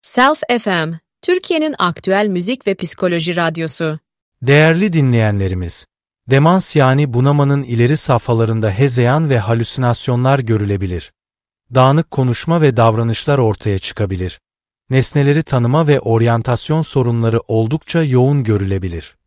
Self FM, Türkiye'nin aktüel müzik ve psikoloji radyosu. Değerli dinleyenlerimiz, demans yani bunamanın ileri safhalarında hezeyan ve halüsinasyonlar görülebilir. Dağınık konuşma ve davranışlar ortaya çıkabilir. Nesneleri tanıma ve oryantasyon sorunları oldukça yoğun görülebilir.